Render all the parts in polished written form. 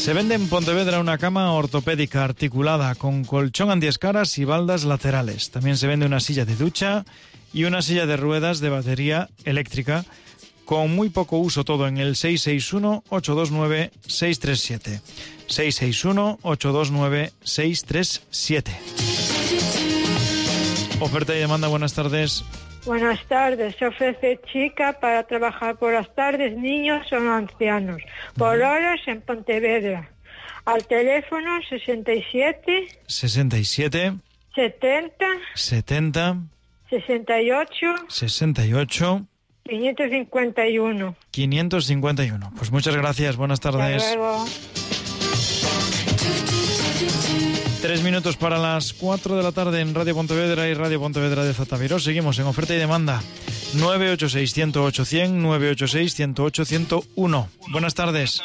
Se vende en Pontevedra una cama ortopédica articulada con colchón antiescaras y baldas laterales. También se vende una silla de ducha y una silla de ruedas de batería eléctrica con muy poco uso, todo en el 661-829-637. 661-829-637. Oferta y demanda, buenas tardes. Buenas tardes, se ofrece chica para trabajar por las tardes, niños o ancianos, por horas en Pontevedra. Al teléfono 67 70 68 551. Pues muchas gracias, buenas tardes. Hasta luego. 3 minutos para las 4 de la tarde en Radio Pontevedra y Radio Pontevedra de Zatavirós. Seguimos en oferta y demanda. 986-108-100, 986-108-101. Buenas tardes.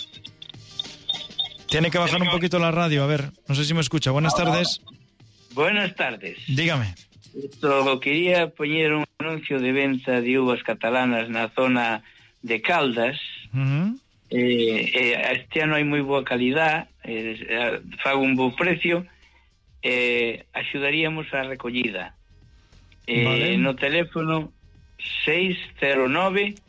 Tiene que bajar un poquito la radio, a ver, no sé si me escucha. Buenas tardes. Buenas tardes. Dígame. Quería poner un anuncio de venta de uvas catalanas na zona de Caldas. Este ano hai moi boa calidad, fago un bo precio, axudaríamos a recollida. Vale. No teléfono 609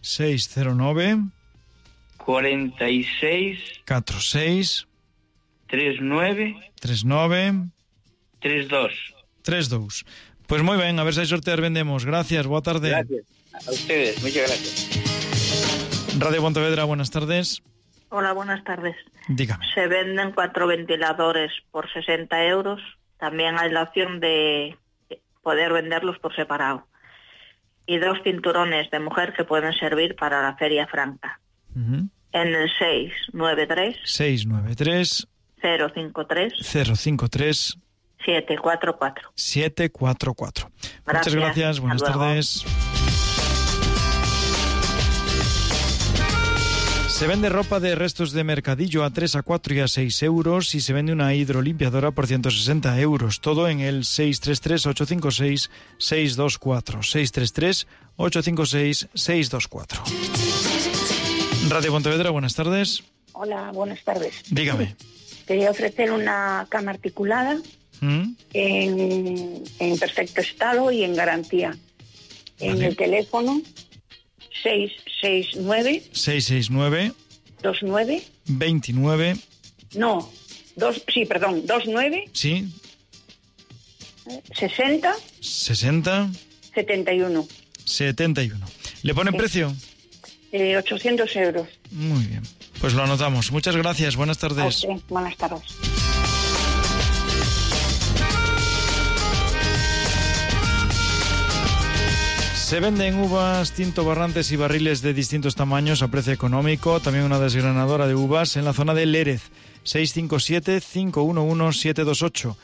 46 46 39 32. Pues muy bien, a ver si hay sortear vendemos. Gracias, boa tarde. Gracias a ustedes, muchas gracias. Radio Pontevedra, buenas tardes. Hola, buenas tardes. Dígame. Se venden 4 ventiladores por 60 euros. También hay la opción de poder venderlos por separado. Y 2 cinturones de mujer que pueden servir para la Feria Franca. En el 693 053 744. Muchas gracias, buenas tardes. Se vende ropa de restos de mercadillo a 3, a 4 y a 6 euros y se vende una hidrolimpiadora por 160 euros. Todo en el 633-856-624. 633-856-624. Radio Pontevedra, buenas tardes. Hola, buenas tardes. Dígame. Quería ofrecer una cama articulada en perfecto estado y en garantía. En el teléfono 669 29 29 sí 60 71. ¿Le ponen precio? 800 euros. Muy bien, pues lo anotamos. Muchas gracias, buenas tardes. Buenas tardes. Se venden uvas, tinto, barrantes y barriles de distintos tamaños a precio económico. También una desgranadora de uvas en la zona de Lérez. 657-511-728.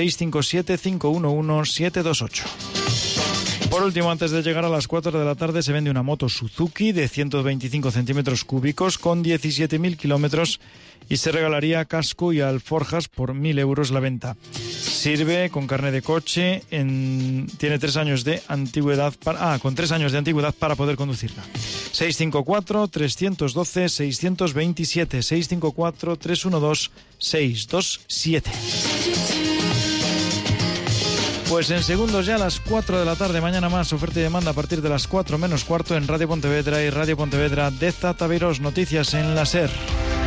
657-511-728. Por último, antes de llegar a las 4 de la tarde, se vende una moto Suzuki de 125 centímetros cúbicos con 17.000 kilómetros y se regalaría casco y alforjas por 1.000 euros la venta. Sirve con carnet de coche, tiene 3 años de antigüedad con 3 años de antigüedad para poder conducirla. 654-312-627, 654-312-627. Pues en segundos ya a las 4 de la tarde, mañana más, oferta y demanda a partir de las 4 menos cuarto en Radio Pontevedra y Radio Pontevedra de Zatavirós. Noticias en la SER.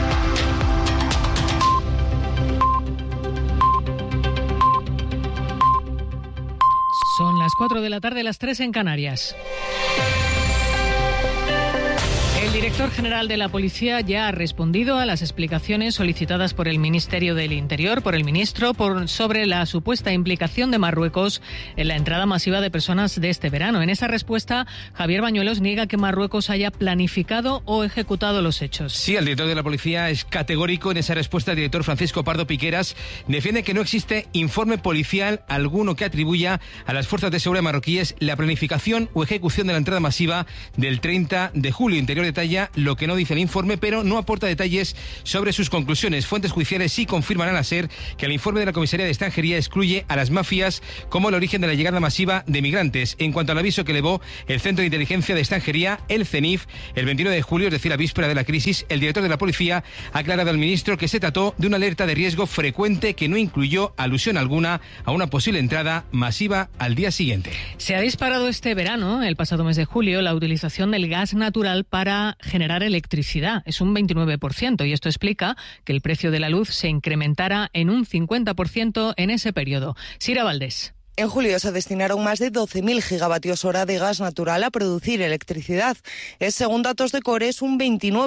Son las 4 de la tarde, las 3 en Canarias. El director general de la Policía ya ha respondido a las explicaciones solicitadas por el Ministerio del Interior, por el ministro, sobre la supuesta implicación de Marruecos en la entrada masiva de personas de este verano. En esa respuesta, Javier Bañuelos niega que Marruecos haya planificado o ejecutado los hechos. Sí, el director de la Policía es categórico en esa respuesta. El director Francisco Pardo Piqueras defiende que no existe informe policial alguno que atribuya a las fuerzas de seguridad marroquíes la planificación o ejecución de la entrada masiva del 30 de julio. Interior detalla subraya lo que no dice el informe, pero no aporta detalles sobre sus conclusiones. Fuentes judiciales sí confirman a la SER que el informe de la Comisaría de Extranjería excluye a las mafias como el origen de la llegada masiva de migrantes. En cuanto al aviso que elevó el Centro de Inteligencia de Extranjería, el CENIF, el 29 de julio, es decir, a víspera de la crisis, el director de la policía ha aclarado al ministro que se trató de una alerta de riesgo frecuente que no incluyó alusión alguna a una posible entrada masiva al día siguiente. Se ha disparado este verano, el pasado mes de julio, la utilización del gas natural para generar electricidad. Es un 29% y esto explica que el precio de la luz se incrementara en un 50% en ese periodo. Sira Valdés. En julio se destinaron más de 12.000 gigavatios hora de gas natural a producir electricidad. Es, según datos de Cores, un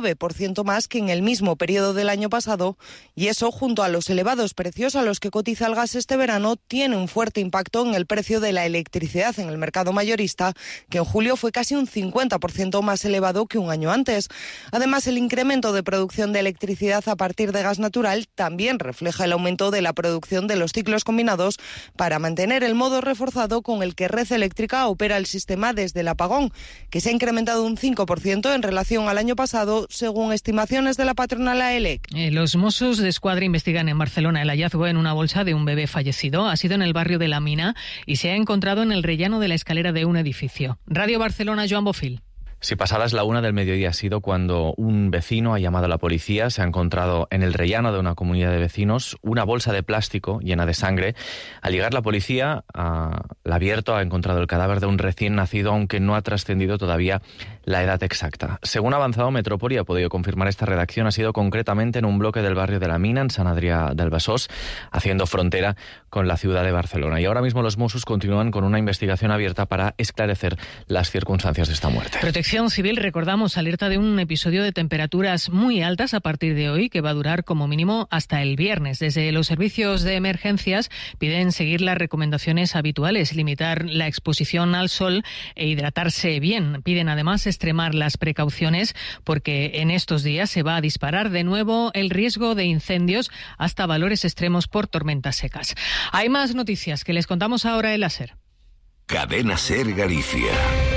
29% más que en el mismo periodo del año pasado, y eso, junto a los elevados precios a los que cotiza el gas este verano, tiene un fuerte impacto en el precio de la electricidad en el mercado mayorista, que en julio fue casi un 50% más elevado que un año antes. Además, el incremento de producción de electricidad a partir de gas natural también refleja el aumento de la producción de los ciclos combinados para mantener el modo reforzado con el que Red Eléctrica opera el sistema desde el apagón, que se ha incrementado un 5% en relación al año pasado, según estimaciones de la patronal AELEC. Los Mossos d'Esquadra investigan en Barcelona el hallazgo en una bolsa de un bebé fallecido. Ha sido en el barrio de La Mina y se ha encontrado en el rellano de la escalera de un edificio. Radio Barcelona, Joan Bofil. Si pasadas la 1 del mediodía ha sido cuando un vecino ha llamado a la policía. Se ha encontrado en el rellano de una comunidad de vecinos una bolsa de plástico llena de sangre. Al llegar la policía la ha abierto, ha encontrado el cadáver de un recién nacido, aunque no ha trascendido todavía la edad exacta. Según ha avanzado Metrópoli, ha podido confirmar esta redacción, ha sido concretamente en un bloque del barrio de La Mina, en Sant Adrià del Besòs, haciendo frontera con la ciudad de Barcelona. Y ahora mismo los Mossos continúan con una investigación abierta para esclarecer las circunstancias de esta muerte. Protección Civil, recordamos, alerta de un episodio de temperaturas muy altas a partir de hoy, que va a durar como mínimo hasta el viernes. Desde los servicios de emergencias piden seguir las recomendaciones habituales, limitar la exposición al sol e hidratarse bien. Piden además extremar las precauciones porque en estos días se va a disparar de nuevo el riesgo de incendios hasta valores extremos por tormentas secas. Hay más noticias que les contamos ahora en la SER. Cadena SER Galicia.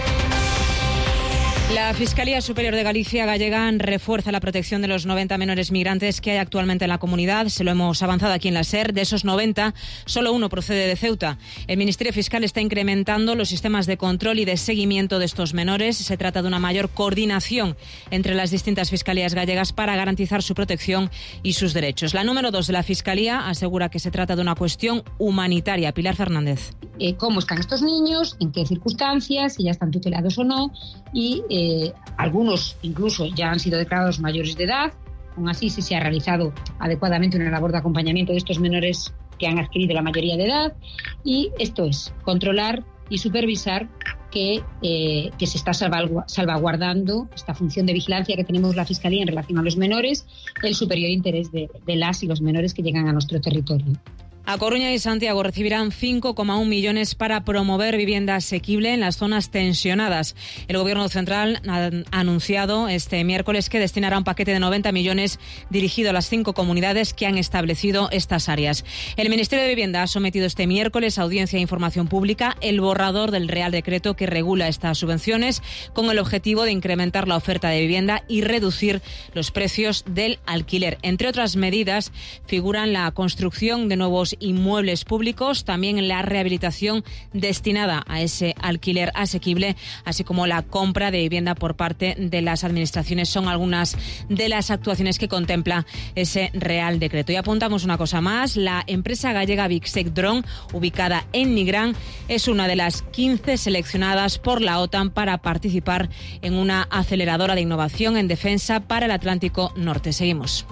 La Fiscalía Superior de Galicia gallega refuerza la protección de los 90 menores migrantes que hay actualmente en la comunidad. Se lo hemos avanzado aquí en la SER. De esos 90, solo uno procede de Ceuta. El Ministerio Fiscal está incrementando los sistemas de control y de seguimiento de estos menores. Se trata de una mayor coordinación entre las distintas fiscalías gallegas para garantizar su protección y sus derechos. La número 2 de la Fiscalía asegura que se trata de una cuestión humanitaria. Pilar Fernández. ¿Cómo están estos niños? ¿En qué circunstancias? Si ya están tutelados o no. Y algunos incluso ya han sido declarados mayores de edad. Aún así, si se ha realizado adecuadamente una labor de acompañamiento de estos menores que han adquirido la mayoría de edad. Y esto es controlar y supervisar que se está salvaguardando esta función de vigilancia que tenemos la Fiscalía en relación a los menores, el superior interés de las y los menores que llegan a nuestro territorio. A Coruña y Santiago recibirán 5,1 millones para promover vivienda asequible en las zonas tensionadas. El Gobierno central ha anunciado este miércoles que destinará un paquete de 90 millones dirigido a las 5 comunidades que han establecido estas áreas. El Ministerio de Vivienda ha sometido este miércoles a audiencia e información pública el borrador del Real Decreto que regula estas subvenciones, con el objetivo de incrementar la oferta de vivienda y reducir los precios del alquiler. Entre otras medidas figuran la construcción de nuevos inmuebles públicos, también la rehabilitación destinada a ese alquiler asequible, así como la compra de vivienda por parte de las administraciones. Son algunas de las actuaciones que contempla ese Real Decreto. Y apuntamos una cosa más: la empresa gallega Bixec-Dron, ubicada en Nigrán, es una de las 15 seleccionadas por la OTAN para participar en una aceleradora de innovación en defensa para el Atlántico Norte. Seguimos.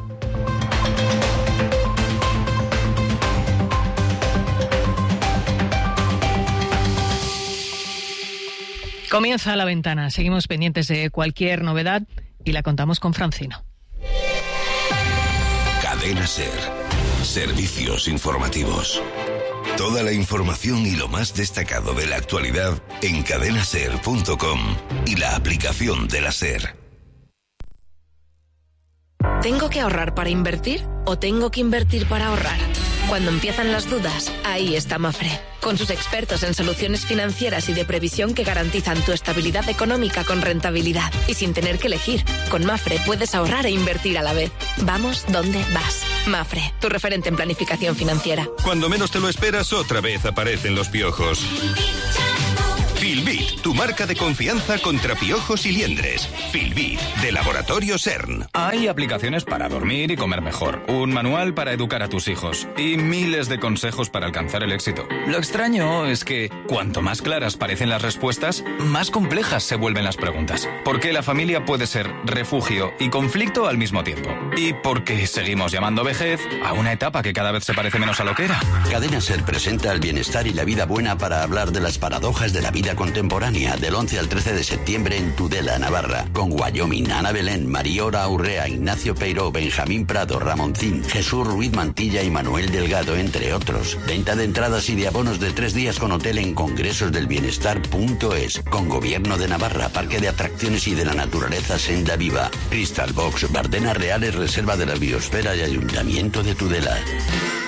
Comienza La Ventana. Seguimos pendientes de cualquier novedad y la contamos con Francino. Cadena SER. Servicios informativos. Toda la información y lo más destacado de la actualidad en cadenaser.com y la aplicación de la SER. ¿Tengo que ahorrar para invertir o tengo que invertir para ahorrar? Cuando empiezan las dudas, ahí está Mafre, con sus expertos en soluciones financieras y de previsión que garantizan tu estabilidad económica con rentabilidad y sin tener que elegir. Con Mafre puedes ahorrar e invertir a la vez. Vamos donde vas. Mafre, tu referente en planificación financiera. Cuando menos te lo esperas, otra vez aparecen los piojos. Filbit, tu marca de confianza contra piojos y liendres. Filbit, de Laboratorio CERN. Hay aplicaciones para dormir y comer mejor, un manual para educar a tus hijos y miles de consejos para alcanzar el éxito. Lo extraño es que cuanto más claras parecen las respuestas, más complejas se vuelven las preguntas. ¿Por qué la familia puede ser refugio y conflicto al mismo tiempo? ¿Y por qué seguimos llamando vejez a una etapa que cada vez se parece menos a lo que era? Cadena SER presenta el bienestar y la vida buena para hablar de las paradojas de la vida contemporánea, del 11 al 13 de septiembre en Tudela, Navarra, con Wyoming, Ana Belén, Mariora Urrea, Ignacio Peiró, Benjamín Prado, Ramoncín, Jesús Ruiz Mantilla y Manuel Delgado, entre otros. Venta de entradas y de abonos de 3 días con hotel en congresosdelbienestar.es, con Gobierno de Navarra, Parque de Atracciones y de la Naturaleza Senda Viva, Crystal Box, Bardenas Reales, Reserva de la Biosfera y Ayuntamiento de Tudela.